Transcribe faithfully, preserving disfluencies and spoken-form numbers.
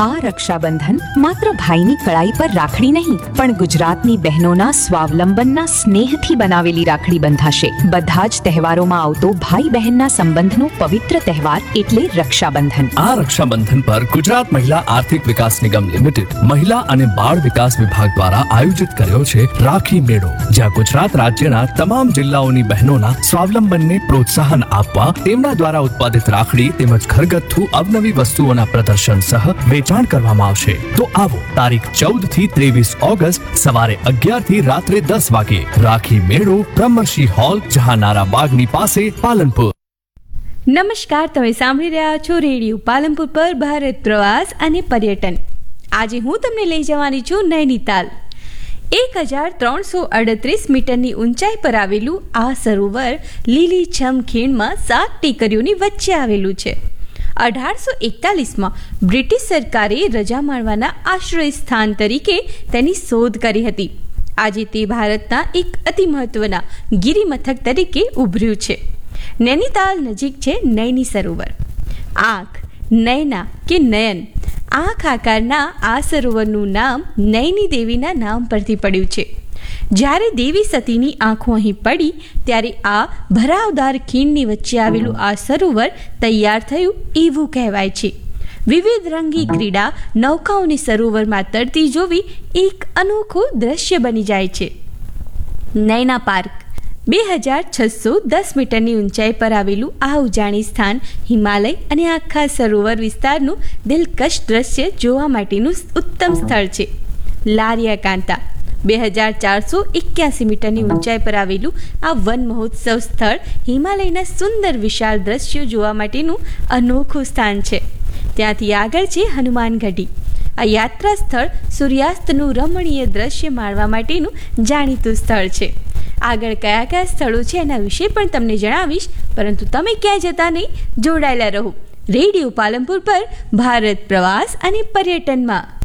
આ રક્ષાબંધન માત્ર ભાઈની કળાઈ પર રાખડી નહીં, પણ ગુજરાતની બહેનોના સ્વાવલંબનના સ્નેહથી બનાવેલી રાખડી બંધાશે. બધા જ તહેવારોમાં આવતો ભાઈ બહેનના સંબંધનો પવિત્ર તહેવાર એટલે રક્ષાબંધન. આ રક્ષાબંધન પર ગુજરાત મહિલા આર્થિક વિકાસ નિગમ લિમિટેડ મહિલા અને બાળ વિકાસ વિભાગ દ્વારા આયોજિત કર્યો છે રાખી મેળો, જ્યાં ગુજરાત રાજ્યના તમામ જિલ્લાઓની બહેનોના સ્વાવલંબનને પ્રોત્સાહન આપવા તેમના દ્વારા ઉત્પાદિત રાખડી તેમજ ઘરગથ્થુ અવનવી વસ્તુઓના પ્રદર્શન સહ વેચાણ કરવામાં આવશે. તો આવો તારીખ ચૌદ થી ત્રેવીસ ઓગસ્ટ સવારે અગિયાર થી રાત્રે દસ વાગે રાખી મેળો, બ્રહ્મર્ષિ હોલ, જહાનારા બાગની પાસે, પાલનપુર. નમસ્કાર, તમે સાંભળી રહ્યા છો રેડિયો પાલનપુર પર ભારત પ્રવાસ અને પર્યટન. આજે હું તમને લઈ જવાની છું નૈનીતાલ. એક હજાર ત્રણસો અડત્રીસ મીટરની ઊંચાઈ પર આવેલું આ સરોવર લીલીછમ ખીણમાં સાત ટેકરીઓની વચ્ચે આવેલું છે. અઢારસો એકતાલીસમાં બ્રિટિશ સરકારે રજા માણવાના આશ્રય સ્થાન તરીકે તેની શોધ કરી હતી. આજે તે ભારતના એક અતિ મહત્વના ગિરિમથક તરીકે ઉભર્યું છે. નૈનીતાલ નજીક છે નૈની સરોવર. આંખ, નૈના કે નયન, આંખ આકારના આ સરોવરનું નામ નૈની દેવીના નામ પરથી પડ્યું છે. જ્યારે દેવી સતીની આંખો અહીં પડી ત્યારે આ ભરાવદાર ખીણની વચ્ચે આવેલું આ સરોવર તૈયાર થયું એવું કહેવાય છે. વિવિધ રંગી ક્રીડા નૌકાઓની સરોવરમાં તરતી જોવી એક અનોખું દ્રશ્ય બની જાય છે. નૈના પાર્ક બે હજાર છસો દસ મીટરની ઊંચાઈ પર આવેલું આ ઉજાણી સ્થાન હિમાલય અને આખા સરોવર વિસ્તારનું દિલકશ દ્રશ્ય જોવા માટેનું ઉત્તમ સ્થળ છે. લારિયા કાંતા બે હજાર ચારસો એક્યાસી મીટરની ઊંચાઈ પર આવેલું આ વન મહોત્સવ સ્થળ હિમાલયના સુંદર વિશાળ દ્રશ્યો જોવા માટેનું અનોખું સ્થાન છે. ત્યાંથી આગળ છે હનુમાન ગઢી. આ યાત્રા સ્થળ સૂર્યાસ્તનું રમણીય દ્રશ્ય માણવા માટેનું જાણીતું સ્થળ છે. આગળ કયા કયા સ્થળો છે એના વિશે પણ તમને જણાવીશ, પરંતુ તમે ક્યાંય જતા નહીં, જોડાયેલા રહો રેડિયો પાલનપુર પર ભારત પ્રવાસ અને પર્યટનમાં.